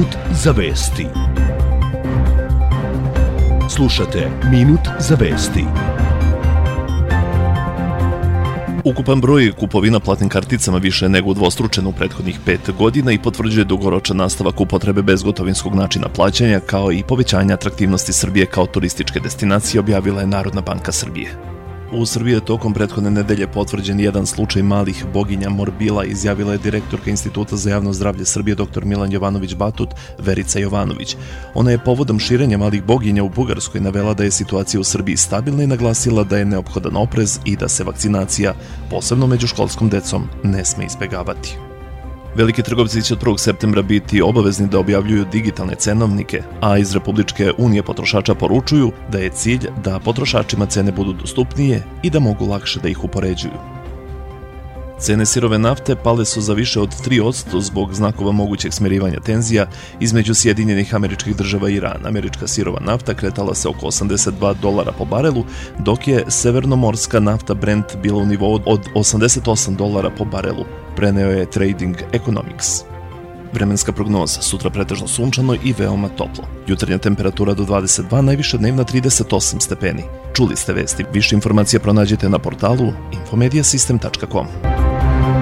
Minut za vesti. Slušate Minut za vesti. Ukupan broj kupovina platnim karticama više je nego udvostručen u prethodnih 5 godina i potvrđuje dugoročan nastavak upotrebe bezgotovinskog načina plaćanja, kao i povećanje atraktivnosti Srbije kao turističke destinacije, objavila je Narodna banka Srbije. U Srbiji je tokom prethodne nedelje potvrđen jedan slučaj malih boginja morbila, izjavila je direktorka Instituta za javno zdravlje Srbije dr. Milan Jovanović-Batut, Verica Jovanović. Ona je povodom širenja malih boginja u Bugarskoj navela da je situacija u Srbiji stabilna i naglasila da je neophodan oprez i da se vakcinacija, posebno među školskom decom, ne sme izbegavati. Veliki trgovci će od 1. septembra biti obavezni da objavljuju digitalne cenovnike, a iz Republičke unije potrošača poručuju da je cilj da potrošačima cene budu dostupnije i da mogu lakše da ih upoređuju. Cene sirove nafte pale su za više od 3% zbog znakova mogućeg smirivanja tenzija između Sjedinjenih Američkih Država i Irana. Američka sirova nafta kretala se oko $82 po barelu, dok je severnomorska nafta Brent bila u nivou od $88 po barelu, preneo je Trading Economics. Vremenska prognoza: sutra pretežno sunčano i veoma toplo. Jutarnja temperatura do 22, najviša dnevna 38 stepeni. Čuli ste vesti. Više informacija pronađite na portalu infomediasystem.com.